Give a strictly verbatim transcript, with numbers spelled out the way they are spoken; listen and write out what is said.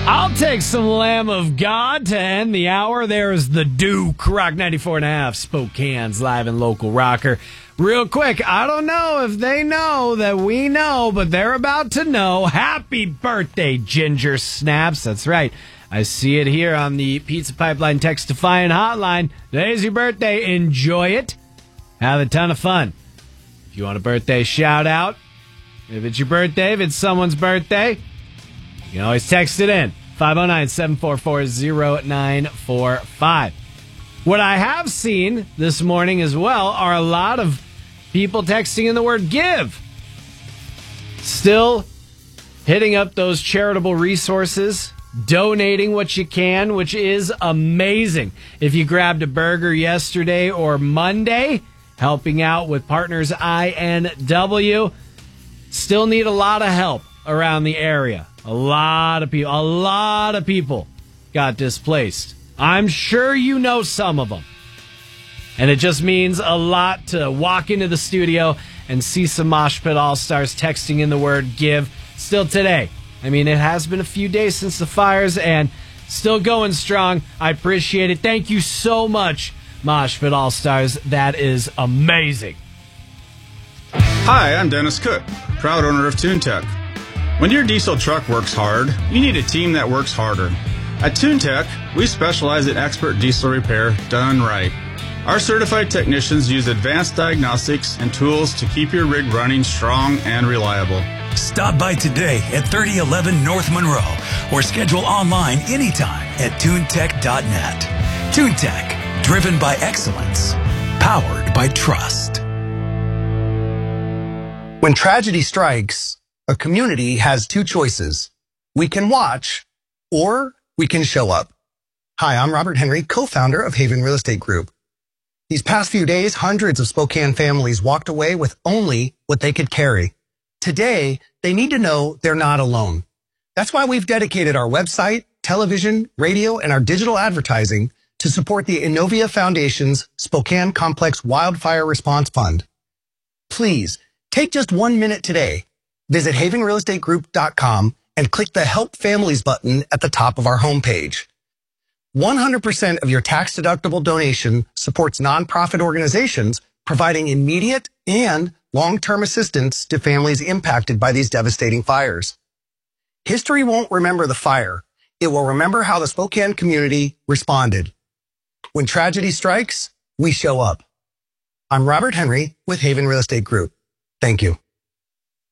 I'll take some Lamb of God to end the hour. There's the Duke, Rock ninety-four and a half, Spokane's live and local rocker. Real quick, I don't know if they know that we know, but they're about to know. Happy birthday, Ginger Snaps. That's right. I see it here on the Pizza Pipeline Text Defiant hotline. Today's your birthday. Enjoy it. Have a ton of fun. If you want a birthday shout out, if it's your birthday, if it's someone's birthday, you can always text it in. five oh nine, seven four four, oh nine four five. What I have seen this morning as well are a lot of people texting in the word give. Still hitting up those charitable resources, donating what you can, which is amazing. If you grabbed a burger yesterday or Monday, helping out with Partners I N W, still need a lot of help around the area. A lot of people, a lot of people got displaced. I'm sure you know some of them. And it just means a lot to walk into the studio and see some Mosh Pit All-Stars texting in the word give still today. I mean, it has been a few days since the fires and still going strong. I appreciate it. Thank you so much, Mosh Pit All-Stars. That is amazing. Hi, I'm Dennis Cook, proud owner of TuneTech. When your diesel truck works hard, you need a team that works harder. At TuneTech, we specialize in expert diesel repair done right. Our certified technicians use advanced diagnostics and tools to keep your rig running strong and reliable. Stop by today at thirty eleven North Monroe or schedule online anytime at tunetech dot net. TuneTech, driven by excellence, powered by trust. When tragedy strikes, a community has two choices. We can watch or we can show up. Hi, I'm Robert Henry, co-founder of Haven Real Estate Group. These past few days, hundreds of Spokane families walked away with only what they could carry. Today, they need to know they're not alone. That's why we've dedicated our website, television, radio, and our digital advertising to support the Innovia Foundation's Spokane Complex Wildfire Response Fund. Please, take just one minute today. Visit haven real estate group dot com and click the Help Families button at the top of our homepage. one hundred percent of your tax-deductible donation supports nonprofit organizations providing immediate and long-term assistance to families impacted by these devastating fires. History won't remember the fire. It will remember how the Spokane community responded. When tragedy strikes, we show up. I'm Robert Henry with Haven Real Estate Group. Thank you.